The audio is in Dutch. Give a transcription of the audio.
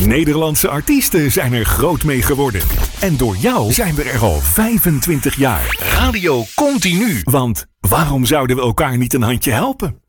Nederlandse artiesten zijn er groot mee geworden. En door jou zijn we er al 25 jaar. Radio Continu. Want waarom zouden we elkaar niet een handje helpen?